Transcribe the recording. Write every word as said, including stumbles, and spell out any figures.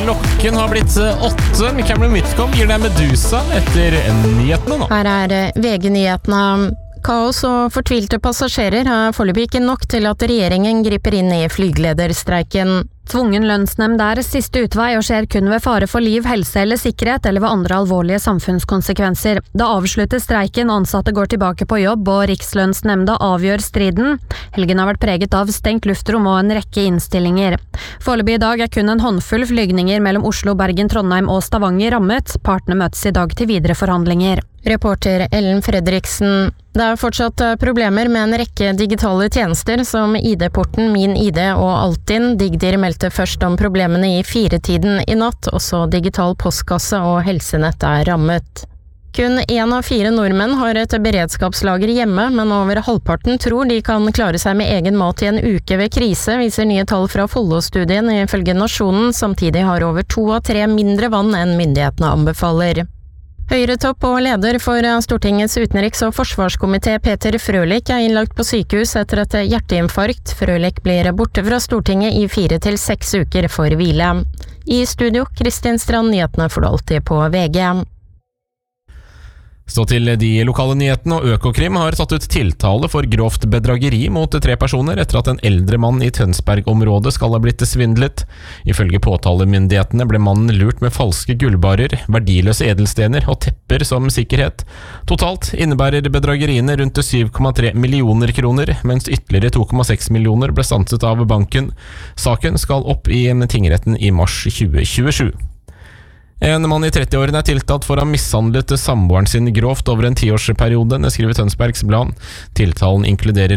Klokken har blitt åtte. Cameron Whitcomb gir deg Medusa etter nyhetene nå. Her er V G-nyhetene. Kaos og fortvilte passasjerer er foreløpig ikke nok til at regjeringen griper inn i flygelederstreiken. Tvungen lønnsnemnd er siste utvei og skjer kun ved fare for liv, helse eller sikkerhet eller ved andre alvorlige samfunnskonsekvenser. Da avsluttes streiken, ansatte går tilbake på jobb og Rikslønnsnemnda avgjør striden. Helgen har vært preget av stengt luftrom og en rekke innstillinger. Foreløpig i dag er kun en håndfull flygninger mellom Oslo, Bergen, Trondheim og Stavanger rammet. Partene møtes i dag til videre forhandlinger. Reporter Ellen Fredriksen. Det er fortsatt problemer med en rekke digitale tjenester som I D-porten, Min I D og Altinn. Digdir meldte først om problemene i firetiden i natt, også digital postkasse og helsenett er rammet. Kun en av fire nordmenn har et beredskapslager hjemme, men over halvparten tror de kan klare seg med egen mat i en uke ved krise, viser nye tall fra Follo-studien ifølge Nasjonen. Samtidig har over to av tre mindre vann enn myndighetene anbefaler. Høyre-topp og leder for Stortingets utenriks- og forsvarskomité Peter Frølich er innlagt på sykehus etter et hjerteinfarkt. Frølich blir borte fra Stortinget i fire til seks uker for hvile. I studio, Kristin Strand, nyhetene får du alltid på V G. Stå til de lokale nyhetene, og Økokrim har tatt ut tiltale for grovt bedrageri mot tre personer etter at en eldre mann i Tønsberg-området skal ha blitt svindlet. Ifølge påtalemyndighetene ble mannen lurt med falske gullbarer, verdiløse edelstener og tepper som sikkerhet. Totalt innebærer bedrageriene rundt syv komma tre millioner kroner, mens ytterligere to komma seks millioner ble stanset av banken. Saken skal opp i tingretten i mars tjue tjuesju. En mann i trettiårene er tiltalt for å ha mishandlet samboeren sin grovt over en tiårsperiode, skriver Tønsbergs Blad. Tiltalen inkluderer